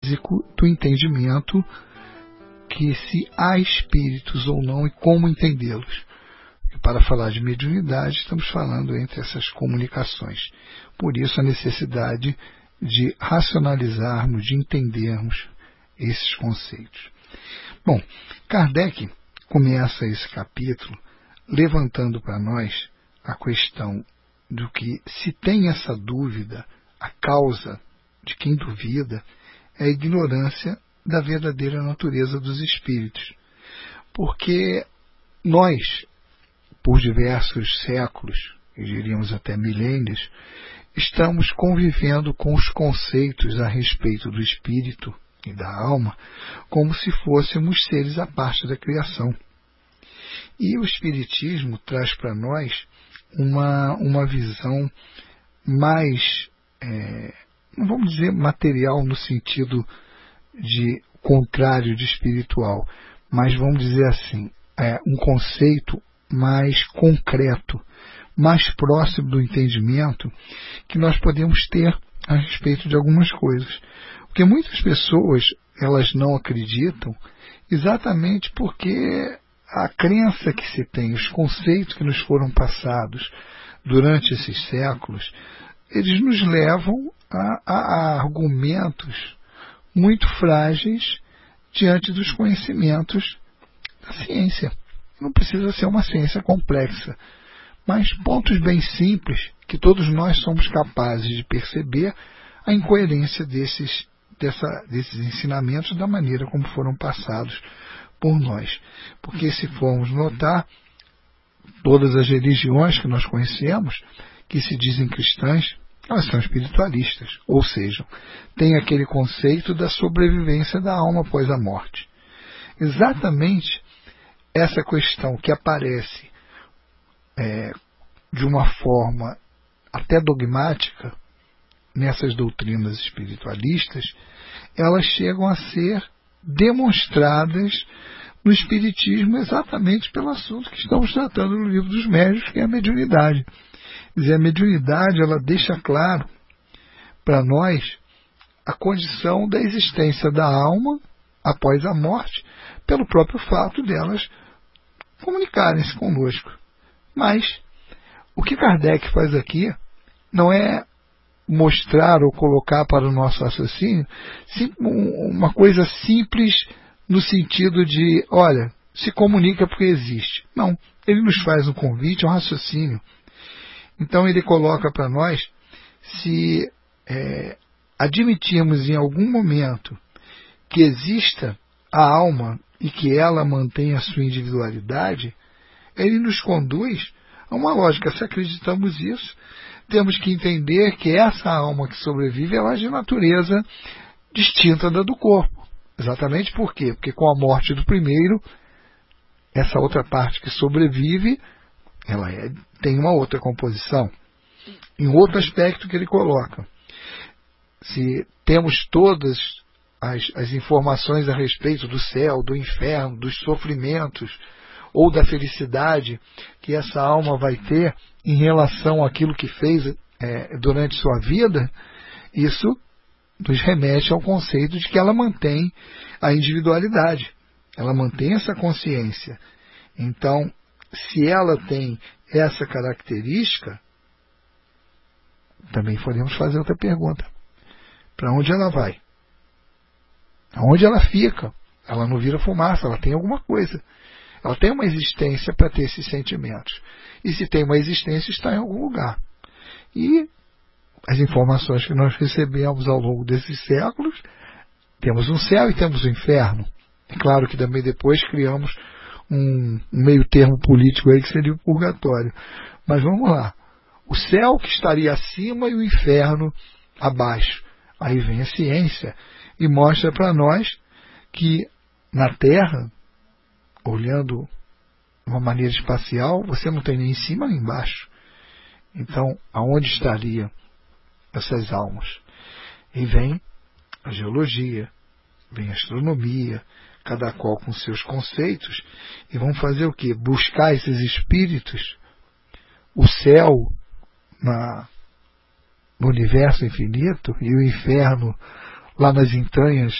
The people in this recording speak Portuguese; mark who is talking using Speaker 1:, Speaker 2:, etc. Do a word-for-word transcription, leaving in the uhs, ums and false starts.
Speaker 1: básico do entendimento, que se há espíritos ou não e como entendê-los. E para falar de mediunidade, estamos falando entre essas comunicações. Por isso a necessidade de racionalizarmos, de entendermos esses conceitos. Bom, Kardec começa esse capítulo levantando para nós a questão do que, se tem essa dúvida, a causa de quem duvida é a ignorância da verdadeira natureza dos espíritos. Porque nós, por diversos séculos, e diríamos até milênios, estamos convivendo com os conceitos a respeito do espírito e da alma como se fôssemos seres à parte da criação. E o espiritismo traz para nós uma, uma visão mais, é, não vamos dizer material no sentido de contrário de espiritual, mas vamos dizer assim, é um conceito mais concreto, mais próximo do entendimento que nós podemos ter a respeito de algumas coisas. Porque muitas pessoas, elas não acreditam exatamente porque a crença que se tem, os conceitos que nos foram passados durante esses séculos, eles nos levam a, a, a argumentos muito frágeis diante dos conhecimentos da ciência. Não precisa ser uma ciência complexa, mas pontos bem simples que todos nós somos capazes de perceber a incoerência desses, dessa, desses ensinamentos da maneira como foram passados por nós. Porque se formos notar, todas as religiões que nós conhecemos, que se dizem cristãs, elas são espiritualistas, ou seja, tem aquele conceito da sobrevivência da alma após a morte. Exatamente essa questão que aparece é, de uma forma até dogmática nessas doutrinas espiritualistas, elas chegam a ser demonstradas no espiritismo exatamente pelo assunto que estamos tratando no livro dos médiuns, que é a mediunidade. Quer dizer, a mediunidade, ela deixa claro para nós a condição da existência da alma após a morte, pelo próprio fato delas comunicarem-se conosco. Mas o que Kardec faz aqui não é mostrar ou colocar para o nosso raciocínio uma coisa simples no sentido de, olha, se comunica porque existe. Não, ele nos faz um convite, um raciocínio. Então ele coloca para nós, se é, admitirmos em algum momento que exista a alma e que ela mantenha a sua individualidade, ele nos conduz a uma lógica. Se acreditamos isso, temos que entender que essa alma que sobrevive, ela é de natureza distinta da do corpo. Exatamente por quê? Porque com a morte do primeiro, essa outra parte que sobrevive, ela é, tem uma outra composição. Em outro aspecto que ele coloca, se temos todas as, as informações a respeito do céu, do inferno, dos sofrimentos ou da felicidade que essa alma vai ter em relação àquilo que fez é, durante sua vida, isso nos remete ao conceito de que ela mantém a individualidade, ela mantém essa consciência. Então, se ela tem essa característica, também podemos fazer outra pergunta. Para onde ela vai? Aonde ela fica? Ela não vira fumaça, ela tem alguma coisa. Ela tem uma existência para ter esses sentimentos. E se tem uma existência, está em algum lugar. E as informações que nós recebemos ao longo desses séculos, temos um céu e temos um inferno. É claro que também depois criamos um, um meio termo político aí que seria o purgatório. Mas vamos lá. O céu que estaria acima e o inferno abaixo. Aí vem a ciência e mostra para nós que na Terra, olhando de uma maneira espacial, você não tem nem em cima nem embaixo. Então, aonde estaria essas almas? E vem a geologia, vem a astronomia, cada qual com seus conceitos, e vão fazer o quê? Buscar esses espíritos, o céu na, no universo infinito e o inferno lá nas entranhas